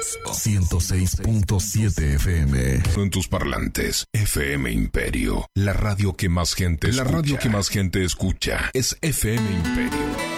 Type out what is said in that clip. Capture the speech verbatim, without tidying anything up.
ciento seis punto siete F M. En tus parlantes, F M Imperio. La radio que más gente escucha. La radio que más gente escucha es F M Imperio.